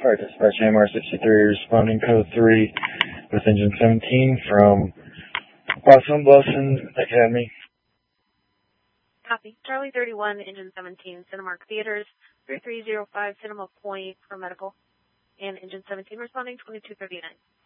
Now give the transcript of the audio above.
Alright, dispatch AMR-63 responding code 3 with engine 17 from Boston Blossom Academy. Copy. Charlie 31, engine 17, Cinemark Theaters, 3305 Cinema Point for medical. And engine 17 responding 2239.